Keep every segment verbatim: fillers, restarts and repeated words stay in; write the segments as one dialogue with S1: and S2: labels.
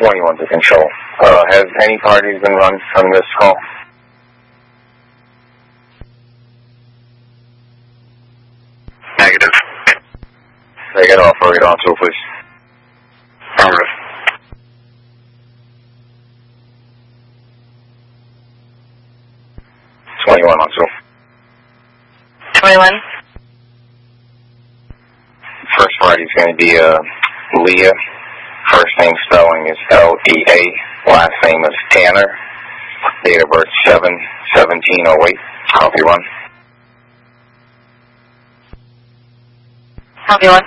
S1: twenty-one to control. Uh, has any parties been run from this call?
S2: Negative.
S1: They get off or get on to, please.
S2: Affirmative.
S1: twenty-one on two.
S3: twenty-one.
S1: First party is going to be uh, Leah. First name spelling is L E A. Last name is Tanner. Date of birth seven seventeen oh eight. Copy one.
S3: Copy one.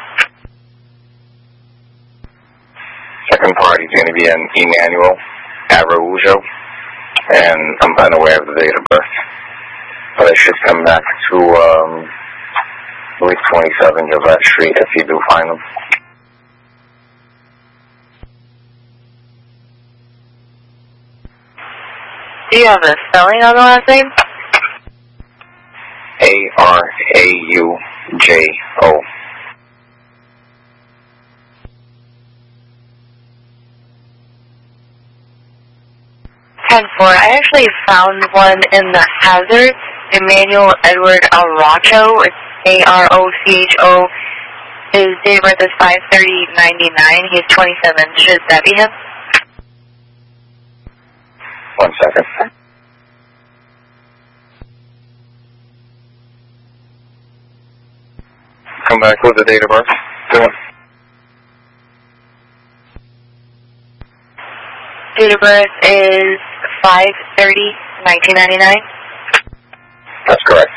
S1: Second party is going to be an Emmanuel Araujo. And I'm unaware of the date of birth. But I should come back to um, I believe twenty-seven Gillette Street if you do find them.
S3: Do you have the spelling on the last name?
S1: A R A U J O.
S3: ten four. I actually found one in the hazards. Emmanuel Edward Araujo. It's A R O C H O. His date of birth is five thirty ninety-nine. He's twenty-seven. Should that be him?
S1: One second. Come back with the date of birth. Go on.
S3: Date of birth is five thirty nineteen ninety-nine.
S1: That's correct.